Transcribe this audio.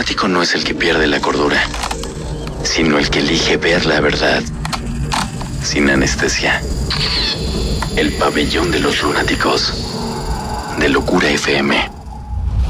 lunático no es el que pierde la cordura, sino el que elige ver la verdad sin anestesia. El pabellón de los lunáticos de Locura FM.